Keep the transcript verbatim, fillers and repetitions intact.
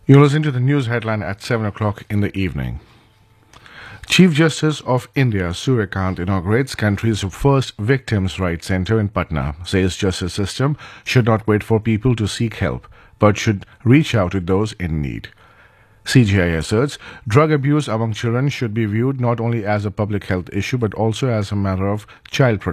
You listen to the news headline at seven o'clock in the evening. Chief Justice of India Surya Kant inaugurates country's first victims' rights centre in Patna, says justice system should not wait for people to seek help, but should reach out to those in need. C G I asserts drug abuse among children should be viewed not only as a public health issue but also as a matter of child protection.